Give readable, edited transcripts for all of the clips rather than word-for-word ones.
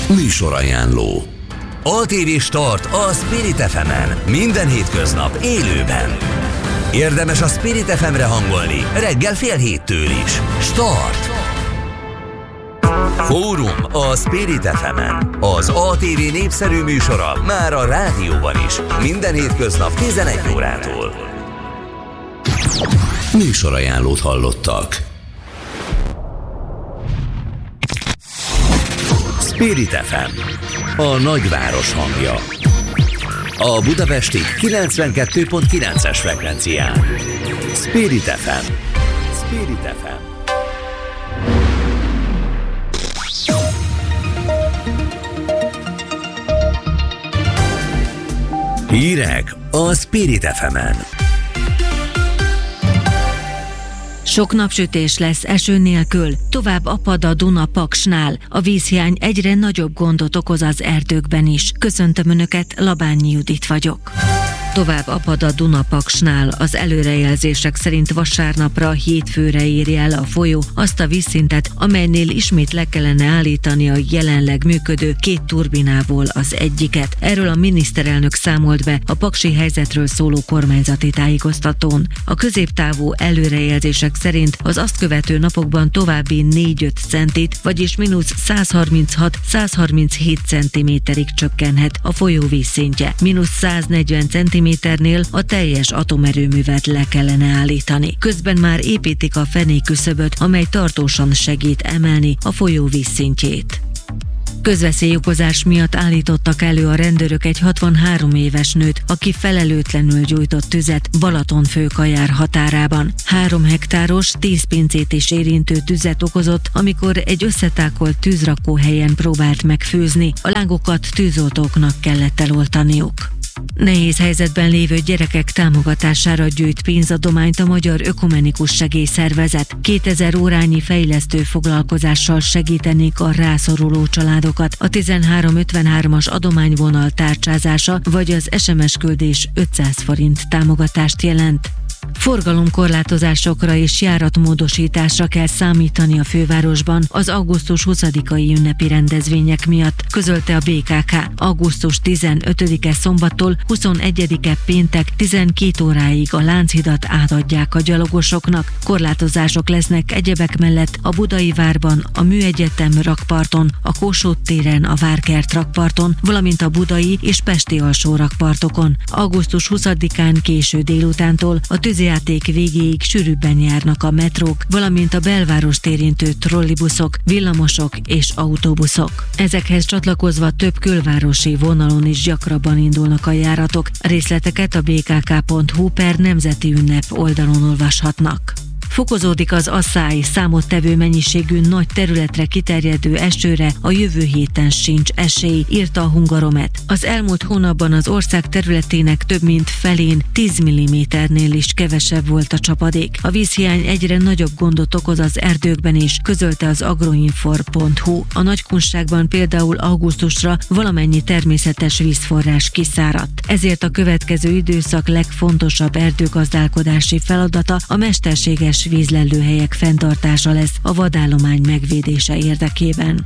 Műsorajánló. ATV Start a Spirit FM-en. Minden hétköznap élőben. Érdemes a Spirit FM-re hangolni reggel 6:30 is. Start! Fórum a Spirit FM-en. Az ATV népszerű műsora már a rádióban is. Minden hétköznap 11 órától. Műsorajánlót hallottak. Spirit FM, a nagyváros hangja. A budapesti 92.9-es frekvencián. Spirit FM. Spirit FM. Hírek a Spirit FM-en. Sok napsütés lesz eső nélkül, tovább apad a Duna-Paksnál. A vízhiány egyre nagyobb gondot okoz az erdőkben is. Köszöntöm Önöket, Labányi Judit vagyok. Tovább apad a Duna-Paksnál. Az előrejelzések szerint vasárnapra hétfőre írja el a folyó azt a vízszintet, amelynél ismét le kellene állítani a jelenleg működő 2 turbinából az egyiket. Erről a miniszterelnök számolt be a paksi helyzetről szóló kormányzati tájékoztatón. A középtávú előrejelzések szerint az azt követő napokban további 4-5 centit, vagyis mínusz 136-137 centiméterig csökkenhet a folyó vízszintje. Mínusz 140 centiméternél a teljes atomerőművet le kellene állítani. Közben már építik a fenéküszöböt, amely tartósan segít emelni a folyó vízszintjét. Közveszélyokozás miatt állítottak elő a rendőrök egy 63 éves nőt, aki felelőtlenül gyújtott tüzet Balatonfőkajár határában. 3 hektáros, 10 pincét is érintő tüzet okozott, amikor egy összetákolt tűzrakóhelyen próbált megfőzni. A lángokat tűzoltóknak kellett eloltaniuk. Nehéz helyzetben lévő gyerekek támogatására gyűjt pénzadományt a Magyar Ökumenikus Segélyszervezet. 2000 órányi fejlesztő foglalkozással segítenék a rászoruló családokat. A 1353-as adományvonal tárcsázása vagy az SMS küldés 500 forint támogatást jelent. Forgalomkorlátozásokra és járatmódosításra kell számítani a fővárosban az augusztus 20-ai ünnepi rendezvények miatt, közölte a BKK. Augusztus 15-e szombattól 21-e péntek 12 óráig a Lánchidat átadják a gyalogosoknak. Korlátozások lesznek egyebek mellett a Budai Várban, a Műegyetem rakparton, a Kossuth téren, a Várkert rakparton, valamint a budai és pesti alsó rakpartokon. Augusztus 20-án késő délutántól a tűzijáték végéig sűrűbben járnak a metrók, valamint a belvárost érintő trollibuszok, villamosok és autóbuszok. Ezekhez csatlakozva több külvárosi vonalon is gyakrabban indulnak a járatok. Részleteket a bkk.hu/nemzeti ünnep oldalon olvashatnak. Fokozódik az asszály, számottevő mennyiségű nagy területre kiterjedő esőre a jövő héten sincs esély, írta a Hungaromet. Az elmúlt hónapban az ország területének több mint felén 10 mm-nél is kevesebb volt a csapadék. A vízhiány egyre nagyobb gondot okoz az erdőkben is, közölte az agroinfor.hu. A Nagykunságban például augusztusra valamennyi természetes vízforrás kiszáradt. Ezért a következő időszak legfontosabb erdőgazdálkodási feladata a mesterséges vízlelőhelyek fenntartása lesz a vadállomány megvédése érdekében.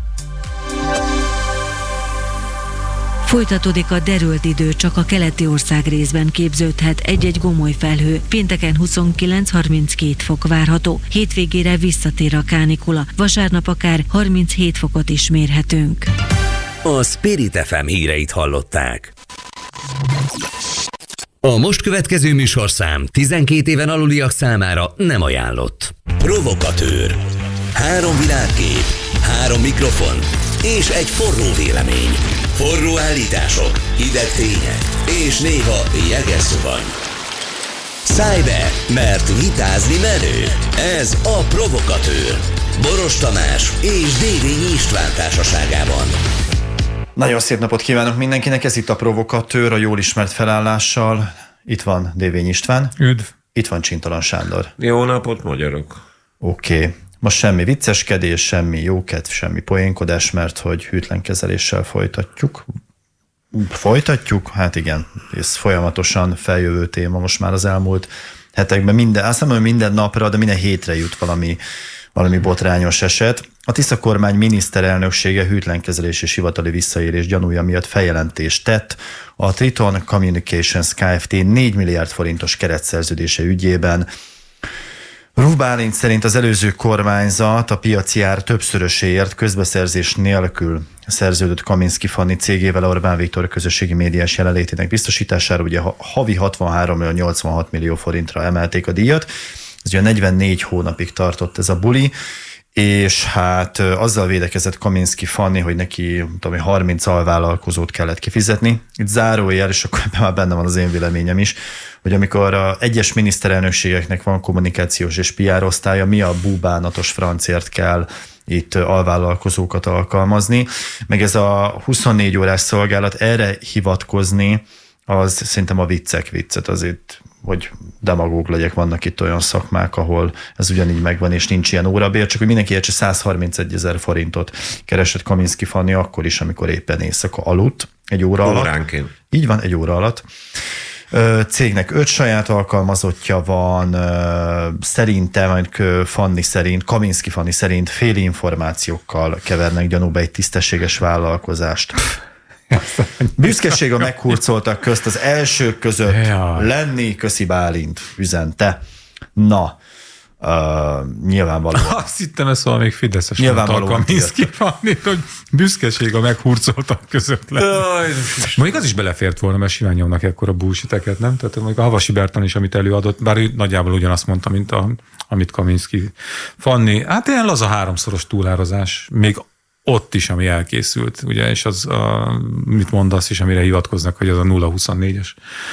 Folytatódik a derült idő, csak a keleti ország részben képződhet egy-egy gomoly felhő. Pénteken 29-32 fok várható, hétvégére visszatér a kánikula, vasárnap akár 37 fokot is mérhetünk. A Spirit FM híreit hallották. A most következő műsorszám 12 éven aluliak számára nem ajánlott. Provokatőr. 3 világkép, 3 mikrofon és egy forró vélemény. Forró állítások, hideg tények és néha jeges zuhany. Szállj be, mert vitázni menő. Ez a Provokatőr. Boros Tamás és Dévényi István társaságában. Nagyon szép napot kívánok mindenkinek, ez itt a Provokatőr, a jól ismert felállással. Itt van Dévényi István. Üdv. Itt van Csintalan Sándor. Jó napot, magyarok. Oké. Most semmi vicceskedés, semmi jókedv, semmi poénkodás, mert hogy hűtlenkezeléssel folytatjuk. Hát igen, ez folyamatosan feljövő téma most már az elmúlt hetekben. Azt nem mondom minden napra, de minden hétre jut valami botrányos eset. A Tisza kormány miniszterelnöksége hűtlenkezelés és hivatali visszaélés gyanúja miatt feljelentést tett a Triton Communications Kft. 4 milliárd forintos keretszerződése ügyében. Ruf Bálint szerint az előző kormányzat a piaci ár többszöröséért közbeszerzés nélkül szerződött Kaminski Fanni cégével Orbán Viktor közösségi médiás jelenlétének biztosítására, ugye havi 63-86 millió forintra emelték a díjat. Ez ugye 44 hónapig tartott ez a buli, és hát azzal védekezett Kaminski Fanni, hogy neki 30 alvállalkozót kellett kifizetni. Itt zárójel, és akkor már benne van az én véleményem is, hogy amikor a egyes miniszterelnökségeknek van kommunikációs és PR osztálya, mi a búbánatos francért kell itt alvállalkozókat alkalmazni, meg ez a 24 órás szolgálat, erre hivatkozni, az szerintem a viccet azért, hogy demagóg legyek, vannak itt olyan szakmák, ahol ez ugyanígy megvan, és nincs ilyen órabér, csak hogy mindenki értse, 131 000 forintot keresett Kaminski Fanni akkor is, amikor éppen éjszaka aludt, egy óra alatt. Óránként. Így van, egy óra alatt. Cégnek 5 saját alkalmazottja van, szerintem, Kaminski Fanni szerint féli információkkal kevernek gyanúba egy tisztességes vállalkozást. Büszkeség a meghurcoltak közt az elsők között lenni, köszi Bálint üzente. Na, nyilvánvalóan. Azt hittem, ez valami még fideszes nyilvánvalóan Kaminski Fanni, hogy büszkeség a meghurcoltak között lenni. Mondjuk az is belefért volna, mert simán nyomnak ekkora bullshiteket, nem? Tehát mondjuk a Havasi Bertalan is, amit előadott, bár ő nagyjából ugyanazt mondta, mint amit Kaminski Fanni. Hát ilyen laza 3-szoros túlározás, még ott is, ami elkészült, ugye, és az, mit mondasz is, amire hivatkoznak, hogy az a 0-24-es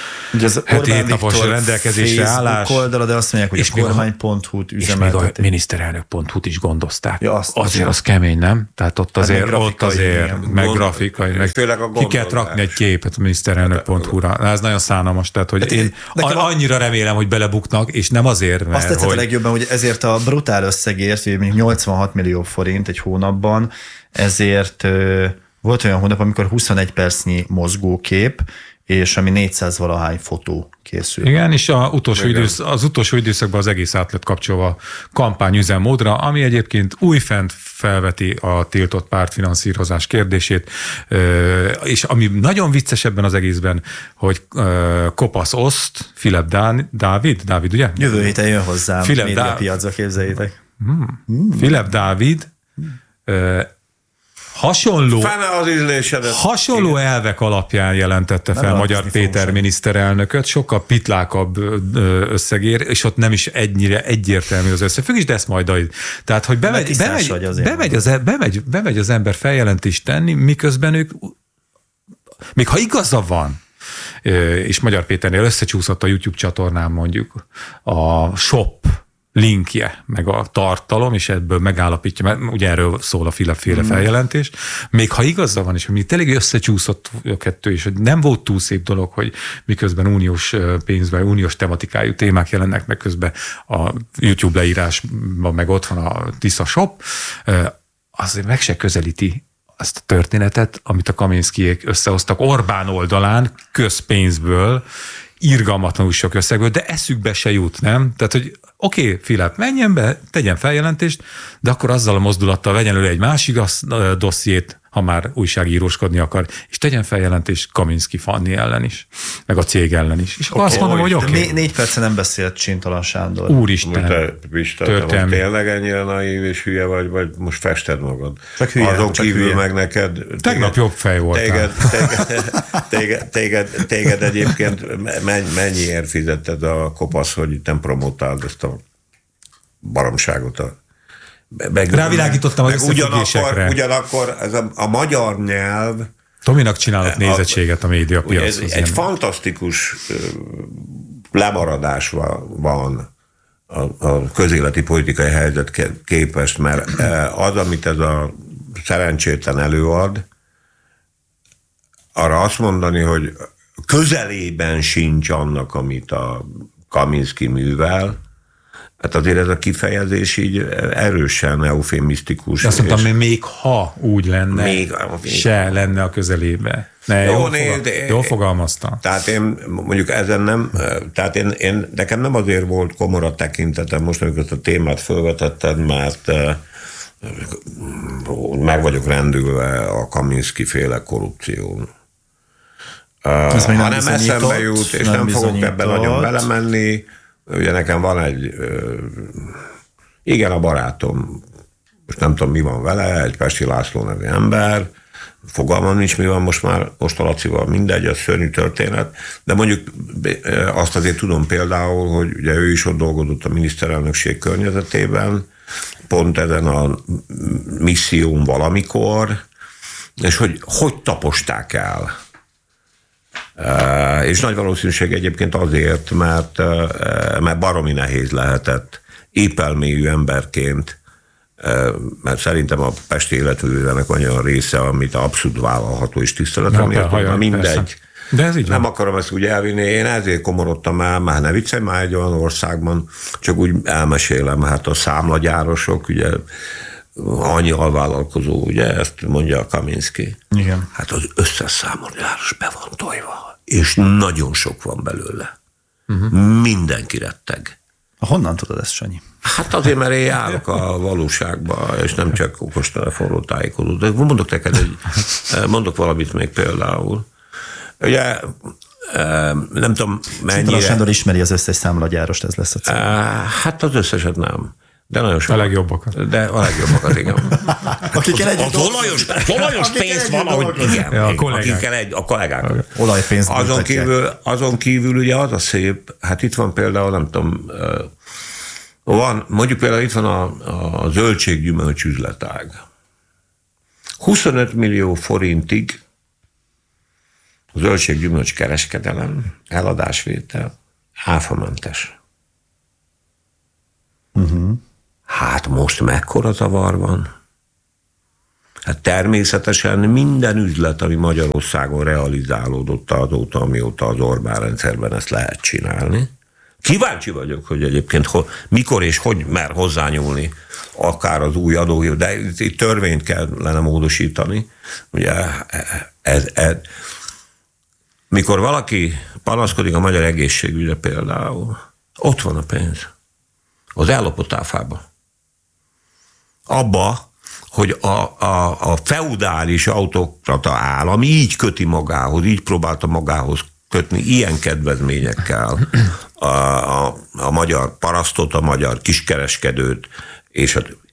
heti 7 napos rendelkezésre állás. Oldala, de azt mondják, hogy és a kormány.hu-t üzemeltetik. És még a miniszterelnök.hu-t is gondozták. Ja, azért az kemény, nem? Tehát ott azért, meg grafikai, meg ki kell rakni egy képet a miniszterelnök.hu-ra. Ez nagyon szánalmas, tehát, hogy én annyira remélem, hogy belebuknak, és nem azért, mert... Azt tetszett a legjobban, hogy ezért a brutál összegért, hogy 86 millió forint egy hónapban, ezért volt olyan hónap, amikor 21 percnyi mozgókép, és ami 400 valahány fotó készül. Igen, és az utolsó időszakban az egész át lett kapcsolva kampányüzemmódra, ami egyébként újfent felveti a tiltott pártfinanszírozás kérdését, és ami nagyon vicces ebben az egészben, hogy kopasz oszt, Filip Dávid, ugye? Jövő héten jön hozzám médiapiacra, képzeljétek. Filip Dávid hasonló elvek alapján jelentette fel Magyar Péter miniszterelnököt, sokkal pitlákabb összegér, és ott nem is ennyire egyértelmű az összefüggés, de ezt majd... Tehát, hogy bemegy az ember feljelentést tenni, miközben ők, még ha igaza van, és Magyar Péternél összecsúszott a YouTube csatornán mondjuk a shop linkje, meg a tartalom, és ebből megállapítja, mert ugye erről szól a Filip-féle feljelentés. Még ha igaza van, és még tényleg összecsúszott a kettő, és hogy nem volt túl szép dolog, hogy miközben uniós pénzben, uniós tematikájú témák jelennek meg közben a YouTube leírásban, meg ott van a Tisza Shop, azért meg se közelíti azt a történetet, amit a Kaminskiék összehoztak Orbán oldalán, közpénzből, irgalmatlanul sok összegből, de eszükbe se jut, nem? Tehát, hogy oké, Filip, menjen be, tegyen feljelentést, de akkor azzal a mozdulattal vegyen elő egy másik dossziét, ha már újságíróskodni akar, és tegyen feljelentést Kaminski Fanni ellen is, meg a cég ellen is. És akkor azt mondom, hogy oké. 4 percen nem beszélt Csintalan Sándor. Úristen. Történelmi. Tényleg ennyire naív és hülye vagy most fested magad. Csak hülye. Azon kívül hülye. Meg neked... Tegnap jobb fej voltál. Téged egyébként mennyiért fizetted a kopasz, hogy nem promotáld ezt a baromságot rávilágítottam az összefüggésekre. Ugyanakkor ez a magyar nyelv... Tominak csinálott nézettséget a médiapiachoz. Egy fantasztikus lemaradás van a közéleti politikai helyzet képest, mert az, amit ez a szerencsétlen előad, arra azt mondani, hogy közelében sincs annak, amit a Kaminski művel, hát azért ez a kifejezés így erősen eufémisztikus. Azt mondtam, hogy még ha úgy lenne, se lenne a közelébe. Jól fogalmazta. Tehát én mondjuk ezen nem, tehát nekem nem azért volt komor a tekintetem most, amikor ezt a témát felvetetted, meg vagyok rendülve a Kaminski féle korrupción. Ha nem eszembe jut, és nem fogok ebben nagyon belemenni, ugye nekem van egy, igen, a barátom, most nem tudom, mi van vele, egy Pesti László nevű ember, fogalmam nincs, mi van most a Lacival, mindegy, az szörnyű történet, de mondjuk azt azért tudom például, hogy ugye ő is ott dolgozott a miniszterelnökség környezetében, pont ezen a misszión valamikor, és hogy taposták el. És nagy valószínűség egyébként azért, mert baromi nehéz lehetett épelmélyű emberként, mert szerintem a pesti életművének van olyan része, amit abszolút vállalható és tiszteletem értem, mindegy. De ez így nem akarom ezt úgy elvinni, én ezért komorodtam el, már ne viccelj, már egy olyan országban, csak úgy elmesélem, hát a számlagyárosok, ugye annyi alvállalkozó, ugye ezt mondja a Kaminski. Igen. Hát az összes számlagyáros be van tojva, és nagyon sok van belőle. Mindenki retteg. Honnan tudod ezt, Sanyi? Hát azért, mert én járok a valóságba, és nem csak okostelefonról tájékozó. De mondok valamit még például. Ugye, nem tudom mennyire... Szintén a Sándor ismeri az összes számlagyárost, ez lesz a cél. Hát az összeset nem. De nagyon sok. A legjobbakat. De a legjobbakat, igen. Akikkel együtt olajos pénz van, ahogy igen. Ja, a kollégák. Olajpénzt azon kívül ugye az a szép, hát itt van például, nem tudom, mondjuk például itt van a zöldséggyümölcs üzletág. 25 millió forintig zöldséggyümölcs kereskedelem, eladásvétel, áfamentes. Hát most mekkora zavar van? Hát természetesen minden üzlet, ami Magyarországon realizálódott azóta, amióta az Orbán rendszerben ezt lehet csinálni. Kíváncsi vagyok, hogy egyébként mikor és hogy mer hozzányúlni akár az új adó, de itt törvényt kellene módosítani. Ugye mikor valaki panaszkodik a magyar egészségügyre például, ott van a pénz. Az ellopott áfába. Abba, hogy a feudális autokrata állam így köti magához, így próbálta magához kötni ilyen kedvezményekkel a magyar parasztot, a magyar kiskereskedőt, és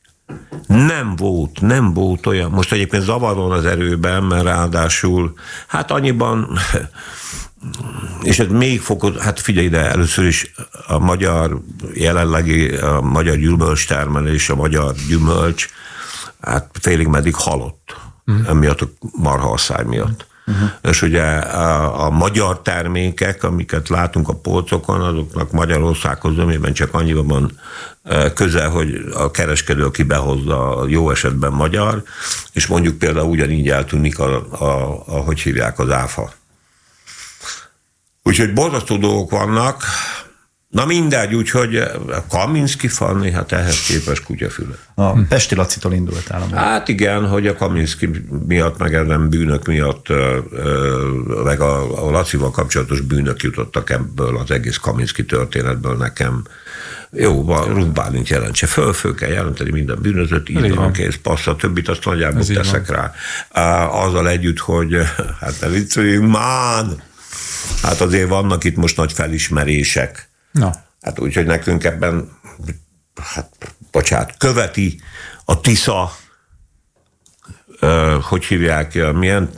nem volt olyan. Most egyébként zavar van az erőben, mert ráadásul, hát annyiban, és ez még fokoz, hát figyelj ide, először is a magyar gyümölcstermelés, a magyar gyümölcs, hát félig meddig halott, emiatt a marhaasszály miatt. És ugye a magyar termékek, amiket látunk a polcokon, azoknak Magyarországhoz zömében csak annyiban van köze, hogy a kereskedő, aki behozza, jó esetben magyar, és mondjuk például ugyanígy eltűnik hogy hívják, az áfa. Úgyhogy borzasztó dolgok vannak. Na mindegy, úgyhogy Kaminski Fanni, hát ehhez képest kutyafüle. A Pesti Lacitól indultál. Hát igen, hogy a Kaminski miatt, meg ezen bűnök miatt, meg a Lacival kapcsolatos bűnök jutottak ebből az egész Kaminski történetből nekem. Jó, Rúg Bálint jelentse föl kell jelenteni minden bűnözőt, így van, kész, passz, a többit azt nagyjából teszek rá. Azzal együtt, hogy hát ne vicceljünk már, hát azért vannak itt most nagy felismerések. Na. Hát úgyhogy nekünk ebben, hát bocsánat, követi a Tisza, hogy hívják, milyen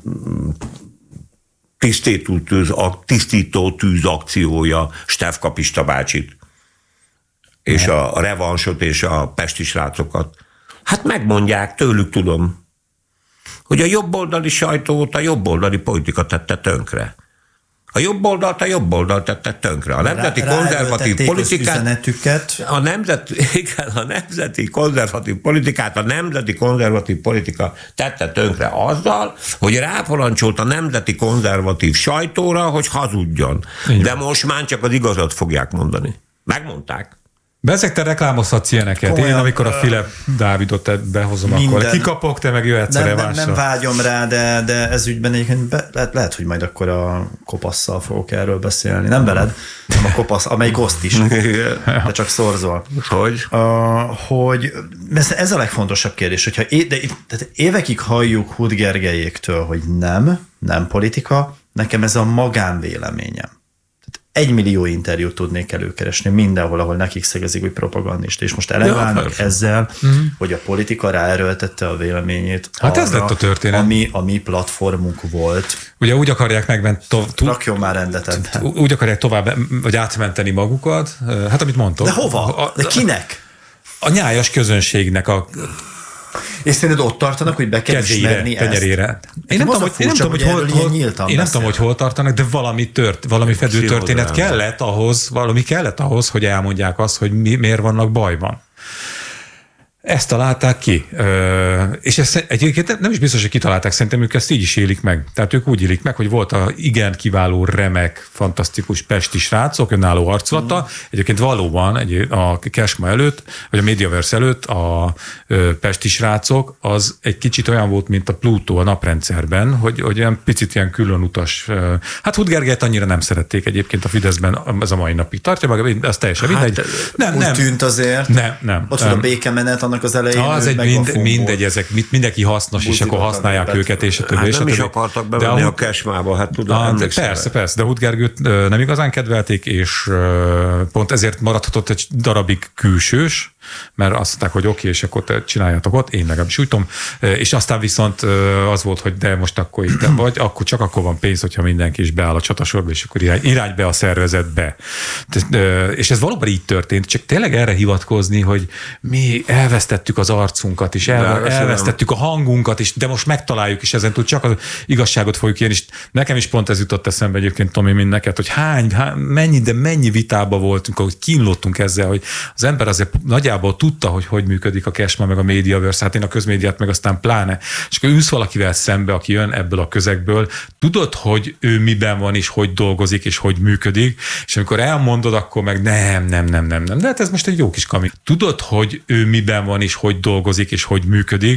tisztító tűz akciója Stefka Pista bácsit, és a revansot, és a pesti srácokat. Hát megmondják, tőlük tudom, hogy a jobboldali sajtót a jobboldali politika tette tönkre. A jobb oldalt tette tönkre. A nemzeti konzervatív politikát, a nemzeti konzervatív politikát a nemzeti konzervatív politika tette tönkre azzal, hogy ráparancsolt a nemzeti konzervatív sajtóra, hogy hazudjon. De most már csak az igazat fogják mondani. Megmondták. Ezek te reklámozhatsz ilyeneket. Komolyan, én, amikor a Filip Dávidot behozom, akkor kikapok, te meg jöhetsz a revánsra. Nem vágyom rá, de ez ügyben egyébként lehet, hogy majd akkor a Kopasszal fogok erről beszélni. Nem veled, hanem a Kopasz, amelyik oszt is. De csak szorzol. Hogy ez a legfontosabb kérdés, hogyha tehát évekig halljuk Huth Gergelyéktől, hogy nem politika, nekem ez a magánvéleményem. 1 millió interjút tudnék előkeresni mindenhol, ahol nekik szegezik, hogy propagandista. És most eleválnak ezzel, hogy a politika ráerőltette a véleményét hát arra, ez lett a történet. Ami a mi platformunk volt. Ugye úgy akarják rakjon már rendet ebben. Úgy akarják tovább, vagy átmenteni magukat. Hát amit mondtok. De hova? De kinek? A nyájas közönségnek és szerinted ott tartanak, hogy be kell ismerni tenyerére. Én nem tudom, hogy hol tartanak, de valami fedő történet kellett ahhoz, hogy elmondják azt, hogy miért vannak bajban. Ezt találták ki. És ezt egyébként nem is biztos, hogy kitalálták, szerintem ők ezt így is élik meg. Tehát ők úgy élik meg, hogy volt a igen kiváló, remek, fantasztikus pesti srácok, önálló arculata. Egyébként valóban a Kesma előtt, vagy a Mediaverse előtt a pesti srácok az egy kicsit olyan volt, mint a Plutó a naprendszerben, hogy olyan picit ilyen különutas. Hát Huth Gergelyt annyira nem szerették egyébként a Fideszben, ez a mai napig tartja, meg ez teljesen mindegy. Nem. Tűnt azért. Nem. Ott van a békemenet, annak az elején. Az mindegy, ezek mindenki hasznos, és akkor használják őket, és a többi. Hát nem is akartak bevenni a Kesmába, hát tudom. Persze, de Huth Gergőt nem igazán kedvelték, és pont ezért maradhatott egy darabig külsős, mert azt mondták, hogy oké, és akkor te csináljátok ott, én legalábbis úgy tudom, és aztán viszont az volt, hogy de most akkor itt vagy, akkor van pénz, hogyha mindenki is beáll a csatasorba, és akkor irány be a szervezetbe. És ez valóban így történt, csak tényleg erre hivatkozni, hogy mi elvesztettük az arcunkat, és elvesztettük a hangunkat, is, de most megtaláljuk, és ezentúl csak az igazságot fogjuk élni, és nekem is pont ez jutott eszembe egyébként, Tomi, mint neked, hogy mennyi vitába voltunk, hogy kínlottunk ezzel, hogy az ember azért nagyjából tudta, hogy működik a Kesma, meg a Mediaverse, hát én a közmédiát meg aztán pláne. És akkor ülsz valakivel szembe, aki jön ebből a közegből, tudod, hogy ő miben van, és hogy dolgozik, és hogy működik, és amikor elmondod, akkor meg nem. De hát ez most egy jó kis kamin. Tudod, hogy ő miben van, és hogy dolgozik, és hogy működik,